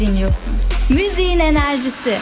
dinliyorsun. Müziğin enerjisi.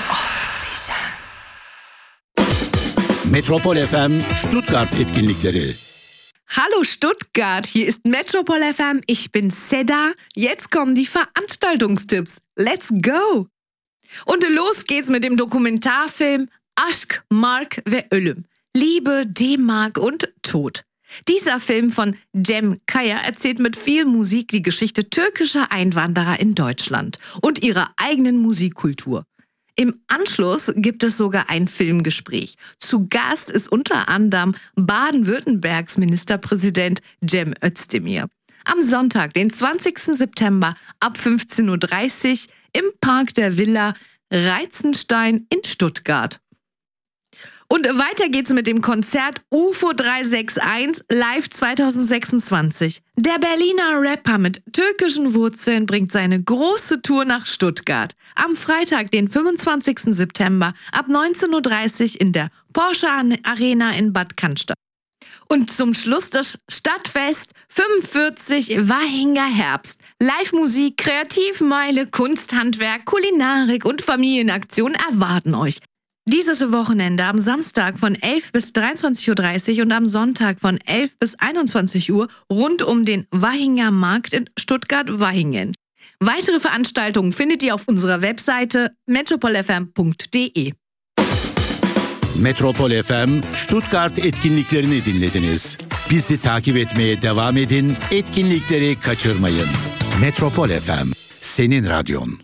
Metropol FM Stuttgart etkinlikleri. Hallo Stuttgart, hier ist Metropol FM, ich bin Seda. Jetzt kommen die Veranstaltungstipps. Let's go! Und los geht's mit dem Dokumentarfilm Aşk, Mark ve Ölüm. Liebe, D-Mark und Tod. Dieser Film von Cem Kaya erzählt mit viel Musik die Geschichte türkischer Einwanderer in Deutschland und ihrer eigenen Musikkultur. Im Anschluss gibt es sogar ein Filmgespräch. Zu Gast ist unter anderem Baden-Württembergs Ministerpräsident Cem Özdemir. Am Sonntag, den 20. September ab 15.30 Uhr im Park der Villa Reizenstein in Stuttgart. Und weiter geht's mit dem Konzert UFO 361 Live 2026. Der Berliner Rapper mit türkischen Wurzeln bringt seine große Tour nach Stuttgart. Am Freitag, den 25. September ab 19.30 Uhr in der Porsche Arena in Bad Cannstatt. Und zum Schluss das Stadtfest 45 Wahinger Herbst. Live-Musik, Kreativmeile, Kunsthandwerk, Kulinarik und Familienaktionen erwarten euch. Dieses Wochenende am Samstag von 11 bis 23.30 Uhr und am Sonntag von 11 bis 21 Uhr rund um den Wahinger Markt in Stuttgart-Wahingen. Weitere Veranstaltungen findet ihr auf unserer Webseite metropolfm.de. Metropol FM Stuttgart etkinliklerini dinlediniz. Bizi takip etmeye devam edin, etkinlikleri kaçırmayın. Metropol FM, senin radyon.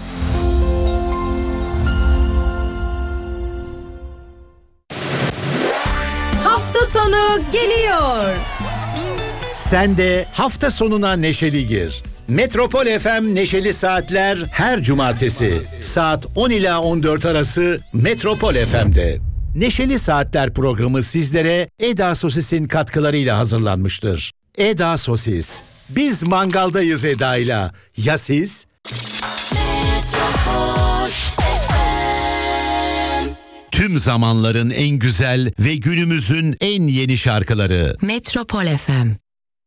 Hafta sonu geliyor. Sen de hafta sonuna neşeli gir. Metropol FM Neşeli Saatler her cumartesi saat 10 ila 14 arası Metropol FM'de. Neşeli Saatler programı sizlere Eda Sosis'in katkılarıyla hazırlanmıştır. Eda Sosis. Biz mangaldayız Eda'yla. Ya siz? Tüm zamanların en güzel ve günümüzün en yeni şarkıları. Metropol FM.